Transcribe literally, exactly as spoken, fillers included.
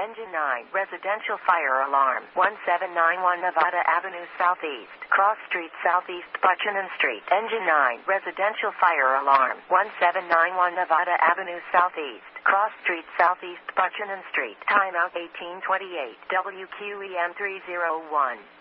Engine nine, residential fire alarm, one seven nine one Nevada Avenue Southeast, Cross Street Southeast, Buchanan Street. Engine nine, residential fire alarm, one seven nine one Nevada Avenue Southeast, Cross Street Southeast, Buchanan Street. Timeout eighteen twenty-eight, W Q E M three oh one.